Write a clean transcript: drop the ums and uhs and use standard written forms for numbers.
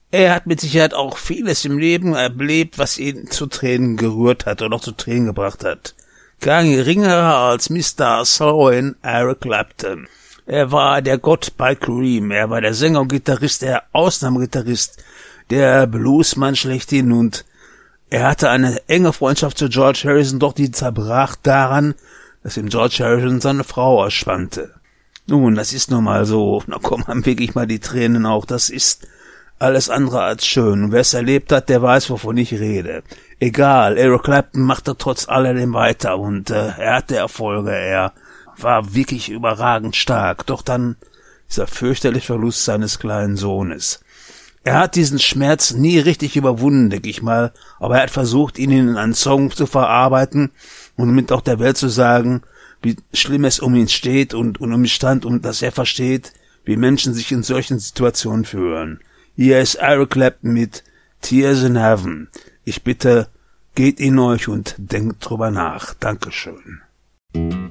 Er hat mit Sicherheit auch vieles im Leben erlebt, was ihn zu Tränen gerührt hat oder auch zu Tränen gebracht hat. Kein geringerer als Mr. Sorin Eric Clapton. Er war der Gott bei Cream, er war der Sänger und Gitarrist, der Ausnahmegitarrist, der Bluesmann schlechthin, und er hatte eine enge Freundschaft zu George Harrison, doch die zerbrach daran, dass ihm George Harrison seine Frau ausspannte. Nun, das ist nun mal so, da kommen einem wirklich mal die Tränen auch, das ist alles andere als schön, und wer es erlebt hat, der weiß, wovon ich rede. Egal, Eric Clapton machte trotz alledem weiter, und er hatte Erfolge, er war wirklich überragend stark, doch dann dieser fürchterliche Verlust seines kleinen Sohnes. Er hat diesen Schmerz nie richtig überwunden, denke ich mal, aber er hat versucht, ihn in einen Song zu verarbeiten und mit auch der Welt zu sagen, wie schlimm es um ihn steht und um ihn stand, und dass er versteht, wie Menschen sich in solchen Situationen fühlen. Hier ist Eric Clapton mit Tears in Heaven. Ich bitte, geht in euch und denkt drüber nach. Dankeschön.